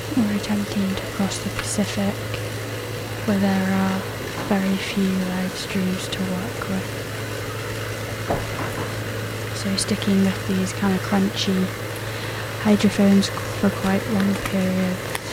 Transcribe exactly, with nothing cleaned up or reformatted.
We're attempting to cross the Pacific, where there are very few live streams to work with. So sticking with these kind of crunchy hydrophones for quite long periods